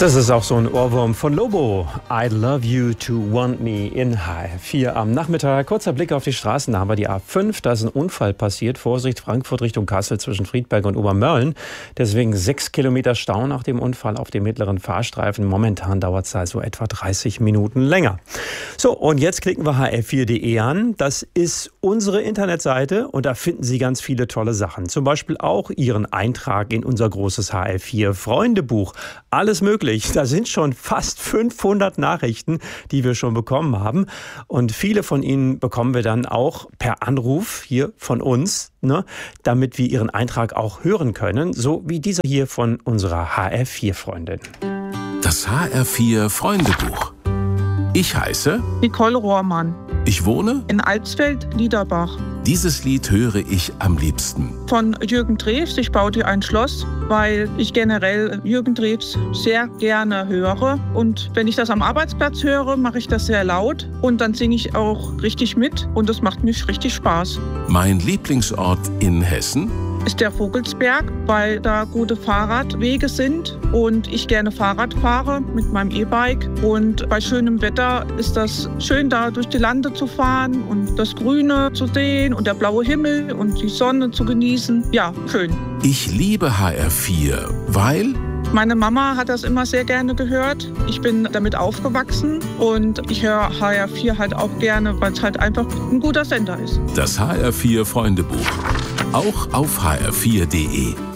Das ist auch so ein Ohrwurm von Lobo. I love you to want me in HR4 am Nachmittag. Kurzer Blick auf die Straßen. Da haben wir die A5. Da ist ein Unfall passiert. Vorsicht, Frankfurt Richtung Kassel zwischen Friedberg und Obermörlen. Deswegen 6 Kilometer Stau nach dem Unfall auf dem mittleren Fahrstreifen. Momentan dauert es also etwa 30 Minuten länger. So, und jetzt klicken wir hr4.de an. Das ist unsere Internetseite und da finden Sie ganz viele tolle Sachen. Zum Beispiel auch Ihren Eintrag in unser großes HR4-Freundebuch. Alles möglich. Da sind schon fast 500 Nachrichten, die wir schon bekommen haben. Und viele von ihnen bekommen wir dann auch per Anruf hier von uns, damit wir Ihren Eintrag auch hören können. So wie dieser hier von unserer HR4-Freundin. Das HR4-Freundebuch. Ich heiße Nicole Rohrmann. Ich wohne in Alsfeld-Liederbach. Dieses Lied höre ich am liebsten. Von Jürgen Drews, Ich baue dir ein Schloss, weil ich generell Jürgen Drews sehr gerne höre. Und wenn ich das am Arbeitsplatz höre, mache ich das sehr laut. Und dann singe ich auch richtig mit und das macht mir richtig Spaß. Mein Lieblingsort in Hessen ist der Vogelsberg, weil da gute Fahrradwege sind und ich gerne Fahrrad fahre mit meinem E-Bike. Und bei schönem Wetter ist das schön, da durch die Lande zu fahren und das Grüne zu sehen und der blaue Himmel und die Sonne zu genießen. Ja, schön. Ich liebe HR4, weil meine Mama hat das immer sehr gerne gehört. Ich bin damit aufgewachsen und ich höre HR4 halt auch gerne, weil es halt einfach ein guter Sender ist. Das HR4 Freundebuch. Auch auf hr4.de.